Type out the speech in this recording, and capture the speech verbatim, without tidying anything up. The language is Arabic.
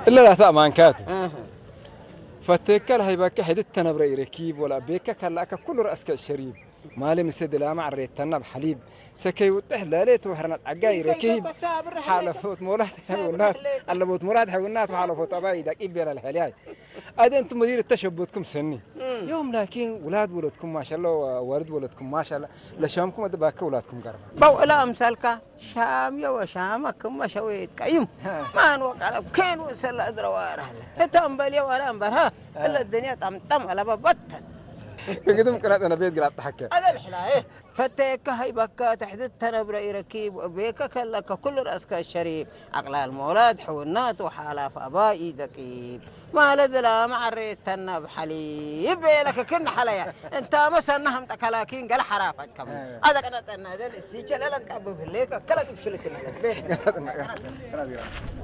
إلا لا ثأمان كاتب فتكل هاي باك حدث تنبري ركيب ولا بيك كلا كل رأسك الشريب مالي مسد لا مع الريت تنب حليب سكي وتحلى ليت وحرنت عجاي ركيب حالفوت مولات حيوانات على بوت مراد حيوانات وحالفوت أباي داك إبير الحلياي أدي أنتم مدير التشبتكم سني يوم لكن ولاد ولدكم ما شاء الله وورد ولدكم ما شاء الله لشامكم أدباك ولادكم قرب بولا أمثالك شام يا وشامكم ما شويت كيم ما نوقع كين وسل أدرى وارهله تنبل يا ولا أنبر ها إلا الدنيا طم طم على ببطن قدم قناة أنا بيت قلعت حكي هذا الحلاية فتك هاي بكا تحدث تنبري ركيب وبيك كلك كل رأسك الشريف عقل المولاد حونات وحالف أبائي ذكيب ما لدلا مع الريت تنب حليب لك كن حليا انت مثلا نهم تكلاكين قال حرافة كمان هذا كانت النادل السيجل لا تكبر في الليك كلا تبشلك البيت